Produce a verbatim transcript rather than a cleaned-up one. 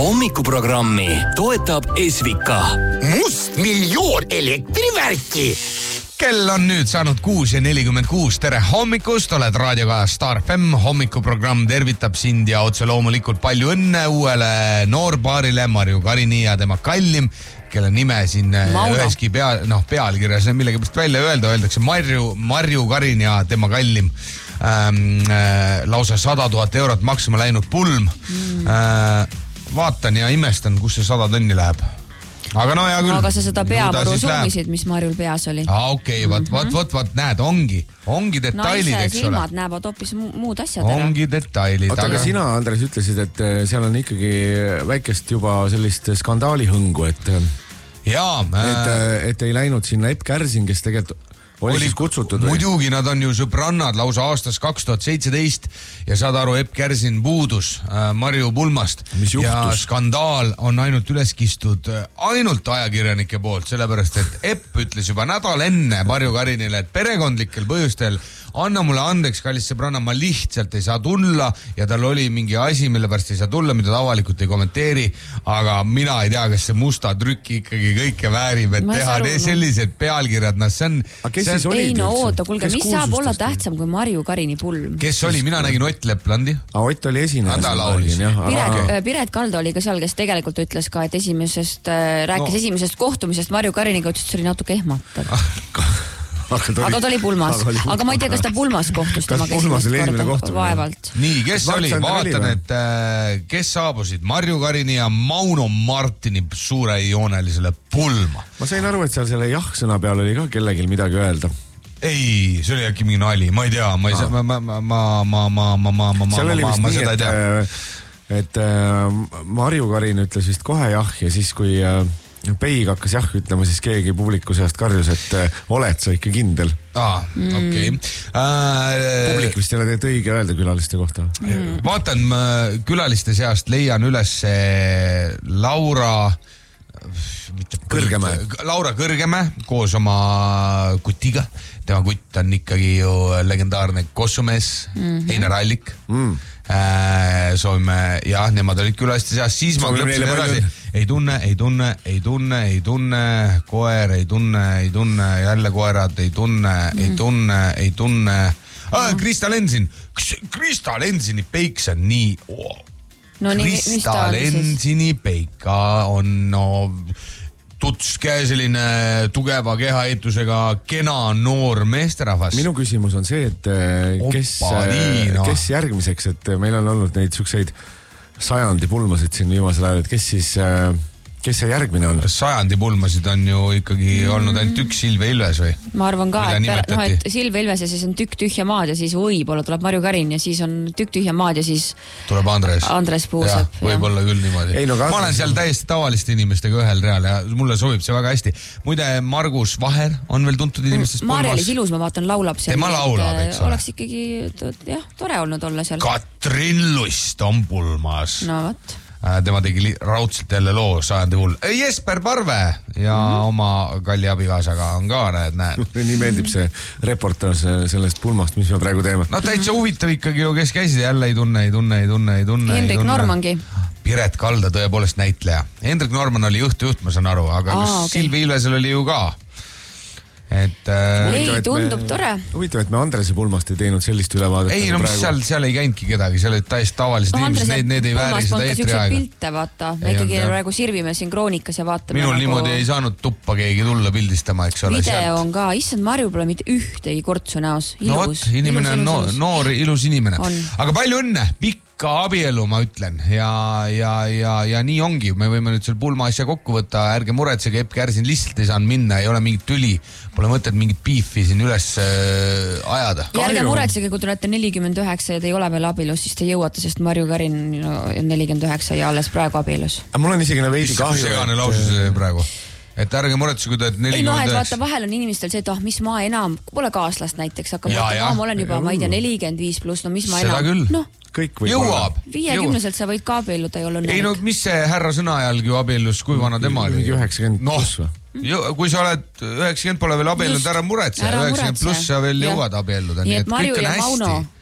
Hommikuprogrammi toetab Esvika. Must miljoon elektrivärki. Kell on nüüd saanud kuus ja nelikümmend kuus. Tere hommikust, oled raadioga Star F M. Hommikuprogramm tervitab sind ja otse loomulikult palju õnne uuele noorbaarile Marju Karini ja tema kallim, kelle nime siin Mauno. Üheski pea, no, pealkirjas millegipärast välja öelda, öeldakse Marju, Marju Karin ja tema kallim. Ähm, äh, lausa sada tuhat eurot maksma läinud pulm. Mm. Äh, vaatan ja imestan, kus see sada tonni läheb. Aga no hea küll. Aga sa seda peavaru soovisid, mis Marjul peas oli. Aa, okei, okay, võt, võt, võt, võt, näed, ongi. Ongi detailid, eks ole. Naise silmad näevad hoopis muud asjad. Ongi detailid. Oota, aga sina, Andres, ütlesid, et seal on ikkagi väikest juba sellist skandaalihõngu, et, jaa, et, et ei läinud sinna Epp Kärsin, kes tegelikult oli, oli siis kutsutud. Muidugi nad on ju sõbrannad lausa aastast kaks tuhat seitseteist ja saad aru, Epp Kärsin puudus äh, Marju pulmast. Ja skandaal on ainult üles kistud äh, ainult ajakirjanike poolt, sellepärast et Epp ütles juba nädal enne Marju Karinile, et perekondlikel põhjustel anna mulle andeks, kallis sõbranna, ma lihtsalt ei saa tulla ja tal oli mingi asi, mille pärast ei saa tulla, mida ta avalikult ei kommenteeri, aga mina ei tea, kas see musta trükki ikkagi kõike väärib, et ma teha aru, sellised pealkirjad, no see on... See on... Ei no oota, kuulge, mis saab olla tähtsam kui Marju Karini pulm? Kes oli? Mina nägin Ott Leplandi. A, Ott oli esineja. Piret, Piret Kaldo oli ka seal, kes tegelikult ütles ka, et esimesest, rääkis no. esimesest kohtumisest Marju Kariniga, ütles, et see oli natuke ehmatab. Aga ta oli, aga ta oli pulmas. Aga, oli aga ma ei tea, kas ta pulmas kohtus tema esimest korda vaevalt. Nii, kes oli? Vaatan, et kes saabusid Marju Karini ja Mauno Martini suurejoonelisele pulma. Ma sain aru, et seal selle jah-sõna peal oli ka kellegil midagi öelda. Ei, see oli äkki mingi nali. Ma ei tea, ma ei saa, ma, ma, ma, ma, ma, ma, ma, ma, ma, seal oli vist ma, nii, et, et Marju Karin ütles vist kohe jah ja siis, kui Peig hakkas jah ütlema, siis keegi publiku seast karjus, et äh, oled sa ikka kindel. Aa, mm. okei. Okay. Äh, Publik vist ei ole teed õige öelda külaliste kohta. Mm. Vaatan, külaliste seast leian üles Laura... Mitte Kõrgemäe. Laura Kõrgemäe koos oma kutiga. Tema kutt on ikkagi ju legendaarne kossumees, mm-hmm. Einar Allik. Mm. Äh, soovime, jah, nemad olid külaliste seast, siis ma klõpsin edasi. Ei tunne, ei tunne, ei tunne, ei tunne, koer, ei tunne, ei tunne, jälle koerad, ei tunne, mm. ei tunne, ei tunne. Ah, Krista Lensin. Krista Lensini peik, see on nii... Oh. No, Krista Lensini peika on no, tutske selline tugeva kehaehitusega kena noor meesterahvas. Minu küsimus on see, et kes, kes järgmiseks, et meil on olnud neid sukseid sajandi pulmasid siin viimasel ajal, et kes siis... Kes see järgmine on? Sajandi pulmasid on ju ikkagi mm. olnud ainult üks Silve Ilves või? Ma arvan ka, et, no, et Silve Ilves ja siis on tükk tühja maad ja siis võib-olla tuleb Marju Karin ja siis on tükk tühja maad ja siis tuleb Andres. Andres Puusep. Võib-olla küll niimoodi. Ei, no, ma olen seal täiesti tavaliste inimestega ühel real ja mulle sobib see väga hästi. Muide, Margus Vaher on veel tuntud inimestest pulmas. Marjali Ilus, ma vaatan, laulab seal. Tema laulab, eks ole. Oleks ikkagi, jah, tore olnud olla seal. Katrin Lust on pulmas. No võt. Tema tegi raudselt jälle loo sajandi hull. Jesper Parve ja mm-hmm. oma kalli abikaasaga on ka, näed, näed. Nii meeldib see reportaaž sellest pulmast, mis me praegu teeme. No täitsa huvitav ikkagi ju, kes käisid jälle ei tunne, ei tunne, ei tunne, ei tunne. Hendrik Normangi. Piret Kalda tõepoolest näitleja. Hendrik Norman oli juht-juht, ma saan aru, aga Aa, okay. Silvi Ilvesel oli ju ka. Et, äh, ei, tundub me, tore. Huvitav, et me Andrese pulmast ei teinud sellist ülevaadet. Ei, no mis seal, seal ei käinudki kedagi, seal olid täiesti tavalised no, inimesed, need, need ei vääri seda eetri aega. Pilte, vaata. Me ikkagi jah. Praegu sirvime siin kroonikas ja vaatame. Minul nagu... niimoodi ei saanud tuppa keegi tulla pildistama, eks ole. Video sealt. On ka, issand, Marju pole mitte ühtegi kortsu näos. Ilus. No võt, inimene ilus, on ilus, no, noor, ilus inimene. On. Aga palju õnne, pikk ka abielu, ma ütlen, ja, ja, ja, ja nii ongi, me võime nüüd seal pulma asja kokku võtta, ärge muretsege, Epp Kärsin lihtsalt ei saanud minna, ei ole mingit tüli, pole mõtet mingit piifi siin üles äh, ajada. Ja ärge muretsege, kui tulete nelikümmend üheksa ja te ei ole veel abielus, siis te jõuate, sest Marju Karin no, nelikümmend üheksa ja alles praegu abielus. Mul on isegi veidi kahju. Segane lause see praegu. Et ärge muretse, kui te nelikümmend üheksa. Ei no, et vaata, vahel on inimestel see, et oh, mis ma enam, pole kaaslast näiteks, hakkab ja, vaata, ma olen juba, ma ei tea, nelikümmend viis pluss, no mis ma seda enam. Küll. No, kõik võib jõuab. viiekümneselt sa võid ka abielluda ja olla ei no, mis see härra sõnajalg ju abiellus, kui vana tema oli? üheksakümmend pluss või? Kui sa oled üheksakümmend pole veel abiellunud, ära muretse, üheksakümmend pluss sa veel jõuad abielluda. Nii et Marju ja Mauno,